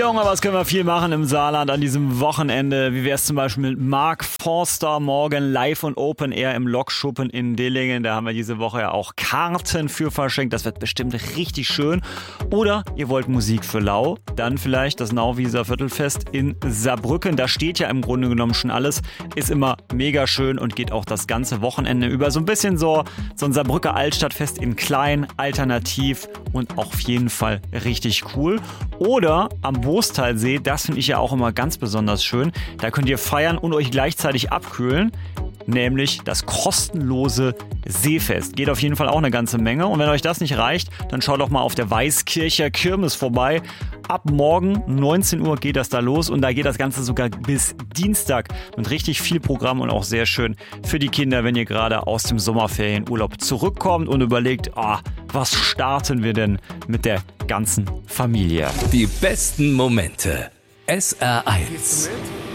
Junge, was können wir viel machen im Saarland an diesem Wochenende? Wie wäre es zum Beispiel mit Mark Forster morgen live und Open Air im Lokschuppen in Dillingen? Da haben wir diese Woche ja auch Karten für verschenkt. Das wird bestimmt richtig schön. Oder ihr wollt Musik für Lau? Dann vielleicht das Nauwieser Viertelfest in Saarbrücken. Da steht ja im Grunde genommen schon alles. Ist immer mega schön und geht auch das ganze Wochenende über. So ein bisschen so ein Saarbrücker Altstadtfest in klein, alternativ und auch auf jeden Fall richtig cool. Oder am Boostalsee, das finde ich ja auch immer ganz besonders schön. Da könnt ihr feiern und euch gleichzeitig abkühlen. Nämlich das kostenlose Seefest. Geht auf jeden Fall auch eine ganze Menge. Und wenn euch das nicht reicht, dann schaut doch mal auf der Weißkircher Kirmes vorbei. Ab morgen 19 Uhr geht das da los und da geht das Ganze sogar bis Dienstag mit richtig viel Programm und auch sehr schön für die Kinder, wenn ihr gerade aus dem Sommerferienurlaub zurückkommt und überlegt, was starten wir denn mit der ganzen Familie? Die besten Momente. SR1.